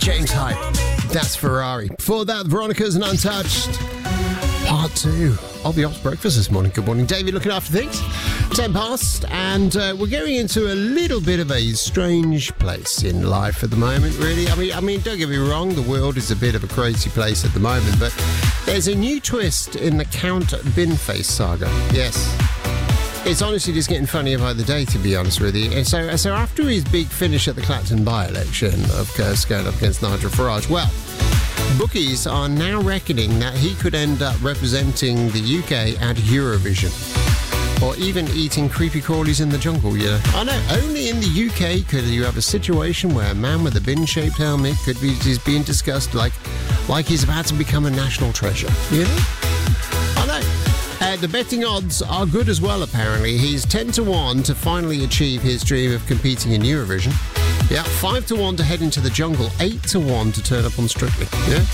James Hype. That's Ferrari. Before that, Veronica's and Untouched. Part 2 of the Ops Breakfast this morning. Good morning, David, looking after things. 10 past, and we're going into a little bit of a strange place in life at the moment, really. I mean, don't get me wrong, the world is a bit of a crazy place at the moment, but there's a new twist in the Count Binface saga. Yes. It's honestly just getting funnier by the day, to be honest with you. And so after his big finish at the Clapton by-election, of course, going up against Nigel Farage, well, bookies are now reckoning that he could end up representing the UK at Eurovision. Or even eating creepy crawlies in the jungle, you know. I know, only in the UK could you have a situation where a man with a bin-shaped helmet could be just being discussed like he's about to become a national treasure, you know? I know. The betting odds are good as well, apparently. He's 10-1 to finally achieve his dream of competing in Eurovision. Yeah, 5-1 to head into the jungle, 8-1 to turn up on Strictly. Yeah,